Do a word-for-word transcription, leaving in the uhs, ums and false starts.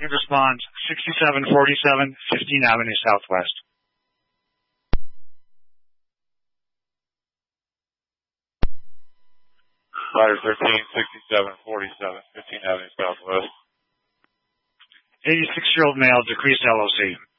Good response, sixty-seven forty-seven, fifteenth Avenue Southwest. Rider thirteen, sixty-seven forty-seven, fifteenth Avenue Southwest. eighty-six-year-old male, decreased L O C.